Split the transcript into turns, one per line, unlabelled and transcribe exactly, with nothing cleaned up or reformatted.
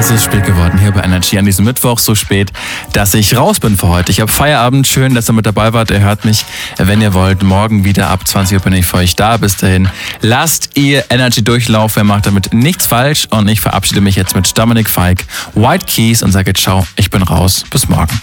Es ist spät geworden hier bei Energy an diesem Mittwoch, so spät, dass ich raus bin für heute. Ich habe Feierabend, schön, dass ihr mit dabei wart. Ihr hört mich, wenn ihr wollt, morgen wieder ab zwanzig Uhr bin ich für euch da. Bis dahin, lasst ihr Energy durchlaufen, ihr macht damit nichts falsch und ich verabschiede mich jetzt mit Dominik Fike, White Keys und sage ciao, ich bin raus, bis morgen.